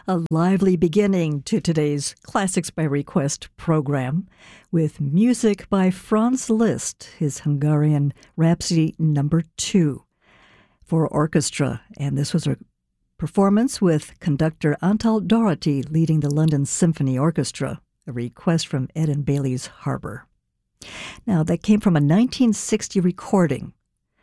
A lively beginning to today's Classics by Request program with music by Franz Liszt, his Hungarian Rhapsody No. 2 for orchestra. And this was a performance with conductor Antal Doherty leading the London Symphony Orchestra, a request from Ed and Bailey's Harbor. Now, that came from a 1960 recording,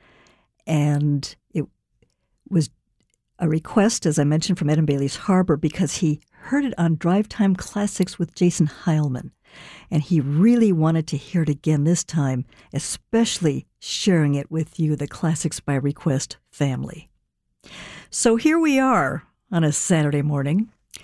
and it was a request, as I mentioned, from Ed and Bailey's Harbor because he heard it on Drive Time Classics with Jason Heilman, and he really wanted to hear it again this time, especially sharing it with you, the Classics by Request family. So here we are on a Saturday morning,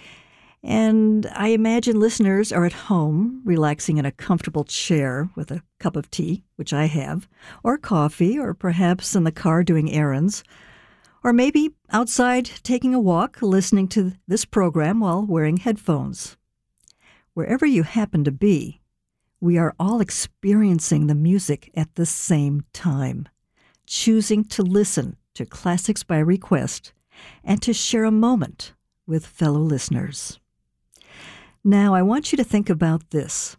and I imagine listeners are at home relaxing in a comfortable chair with a cup of tea, which I have, or coffee, or perhaps in the car doing errands, or maybe outside taking a walk, listening to this program while wearing headphones. Wherever you happen to be, we are all experiencing the music at the same time, choosing to listen to Classics by Request and to share a moment with fellow listeners. Now, I want you to think about this.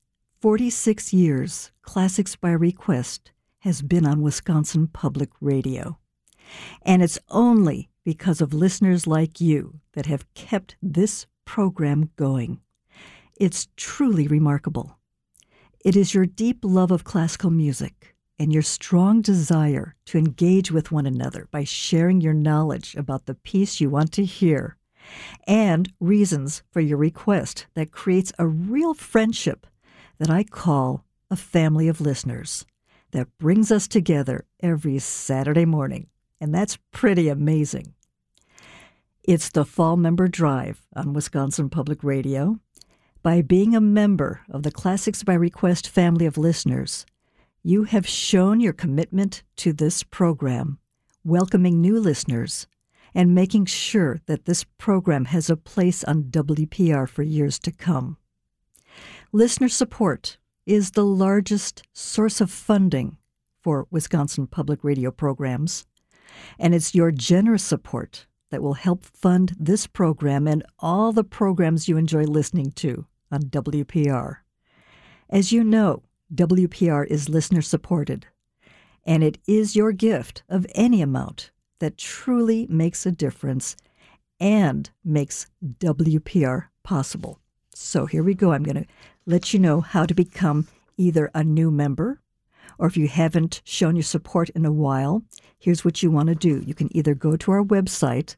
46 years, Classics by Request has been on Wisconsin Public Radio. And it's only because of listeners like you that have kept this program going. It's truly remarkable. It is your deep love of classical music and your strong desire to engage with one another by sharing your knowledge about the piece you want to hear and reasons for your request that creates a real friendship that I call a family of listeners that brings us together every Saturday morning. And that's pretty amazing. It's the Fall Member Drive on Wisconsin Public Radio. By being a member of the Classics by Request family of listeners, you have shown your commitment to this program, welcoming new listeners, and making sure that this program has a place on WPR for years to come. Listener support is the largest source of funding for Wisconsin Public Radio programs. And it's your generous support that will help fund this program and all the programs you enjoy listening to on WPR. As you know, WPR is listener-supported, and it is your gift of any amount that truly makes a difference and makes WPR possible. So here we go. I'm going to let you know how to become either a new member, or if you haven't shown your support in a while, here's what you want to do. You can either go to our website,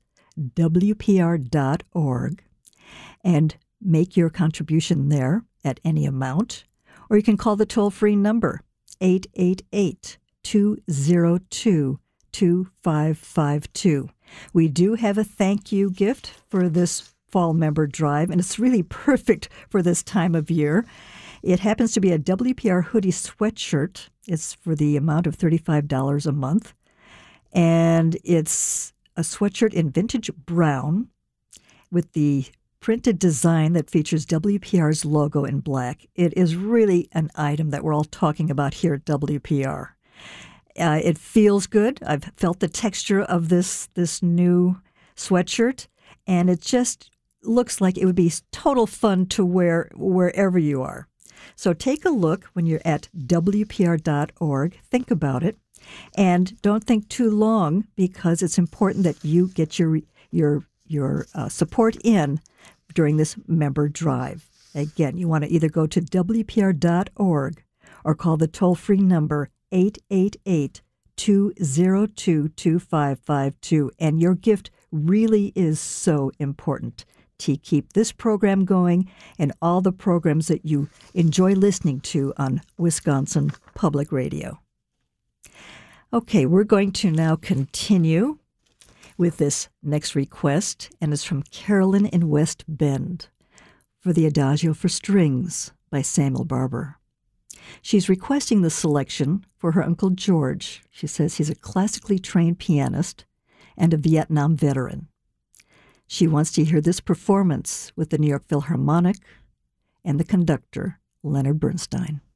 wpr.org, and make your contribution there at any amount, or you can call the toll-free number, 888-202-2552. We do have a thank you gift for this Fall Member Drive, and it's really perfect for this time of year. It happens to be a WPR hoodie sweatshirt. It's for the amount of $35 a month. And it's a sweatshirt in vintage brown with the printed design that features WPR's logo in black. It is really an item that we're all talking about here at WPR. It feels good. I've felt the texture of this new sweatshirt, and it just looks like it would be total fun to wear wherever you are. So take a look when you're at WPR.org. Think about it. And don't think too long, because it's important that you get your support in during this member drive. Again, you want to either go to WPR.org or call the toll-free number 888-202-2552. And your gift really is so important to keep this program going and all the programs that you enjoy listening to on Wisconsin Public Radio. Okay, we're going to now continue with this next request, and it's from Carolyn in West Bend for the Adagio for Strings by Samuel Barber. She's requesting the selection for her Uncle George. She says he's a classically trained pianist and a Vietnam veteran. She wants to hear this performance with the New York Philharmonic and the conductor, Leonard Bernstein.